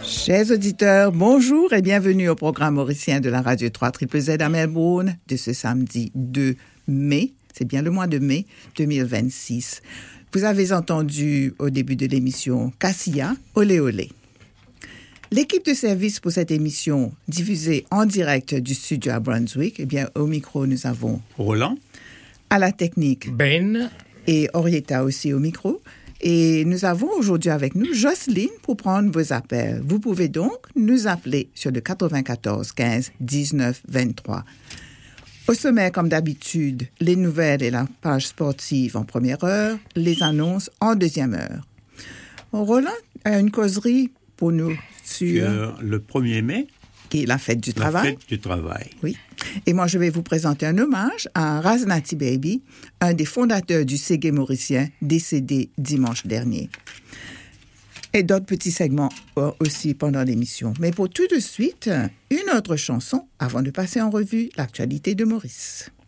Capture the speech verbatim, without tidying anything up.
Chers auditeurs, bonjour et bienvenue au programme mauricien de la Radio trois Z Z à Melbourne de ce samedi deux mai, c'est bien le mois de mai deux mille vingt-six. Vous avez entendu au début de l'émission Cassia, Olé Olé. L'équipe de service pour cette émission diffusée en direct du studio à Brunswick, eh bien au micro nous avons Roland, à la technique Ben et Orietta aussi au micro. Et nous avons aujourd'hui avec nous Jocelyne pour prendre vos appels. Vous pouvez donc nous appeler sur le quatre-vingt-quatorze quinze dix-neuf vingt-trois. Au sommaire, comme d'habitude, les nouvelles et la page sportive en première heure, les annonces en deuxième heure. Roland a une causerie pour nous sur... Euh, le premier mai, qui est la fête du la travail. fête du travail. Oui. Et moi, je vais vous présenter un hommage à Raznati Baby, un des fondateurs du Ségué mauricien, décédé dimanche dernier. Et d'autres petits segments aussi pendant l'émission. Mais pour tout de suite, une autre chanson avant de passer en revue l'actualité de Maurice.